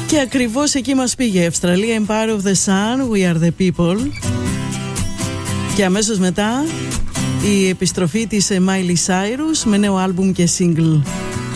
Και ακριβώς εκεί μας πήγε. Αυστραλία, Empire of the Sun, We are the people. Και αμέσως μετά η επιστροφή της Miley Cyrus με νέο άλμπουμ και single.